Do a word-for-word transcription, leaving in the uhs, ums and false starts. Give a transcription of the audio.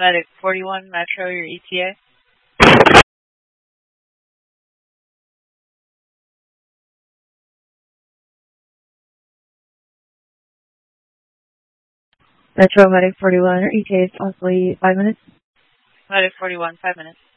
Medic forty-one, Metro, your E T A. Metro Medic forty-one, your E T A is possibly five minutes. Medic forty-one, five minutes.